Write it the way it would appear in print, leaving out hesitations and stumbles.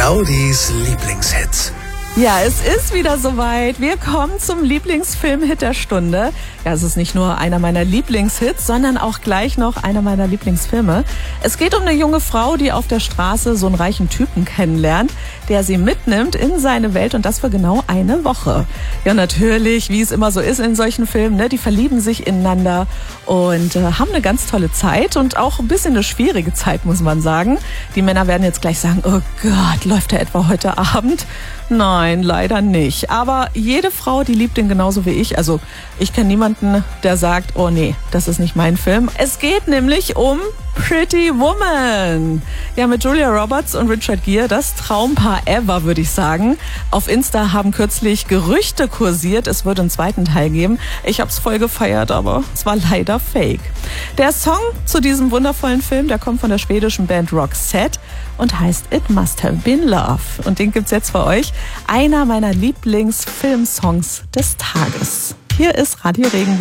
Claudis Lieblingshits. Ja, es ist wieder soweit. Wir kommen zum Lieblingsfilm-Hit der Stunde. Ja, es ist nicht nur einer meiner Lieblingshits, sondern auch gleich noch einer meiner Lieblingsfilme. Es geht um eine junge Frau, die auf der Straße so einen reichen Typen kennenlernt, der sie mitnimmt in seine Welt und das für genau eine Woche. Ja, natürlich, wie es immer so ist in solchen Filmen, ne, die verlieben sich ineinander und haben eine ganz tolle Zeit und auch ein bisschen eine schwierige Zeit, muss man sagen. Die Männer werden jetzt gleich sagen, oh Gott, läuft der etwa heute Abend? Nein, leider nicht. Aber jede Frau, die liebt ihn genauso wie ich. Also ich kenne niemanden, der sagt, oh nee, das ist nicht mein Film. Es geht nämlich um Pretty Woman. Ja, mit Julia Roberts und Richard Gere, das Traumpaar ever, würde ich sagen. Auf Insta haben kürzlich Gerüchte kursiert, es wird einen zweiten Teil geben. Ich hab's voll gefeiert, aber es war leider fake. Der Song zu diesem wundervollen Film, der kommt von der schwedischen Band Roxette und heißt It Must Have Been Love. Und den gibt's jetzt für euch. Einer meiner Lieblingsfilmsongs des Tages. Hier ist Radio Regenbogen.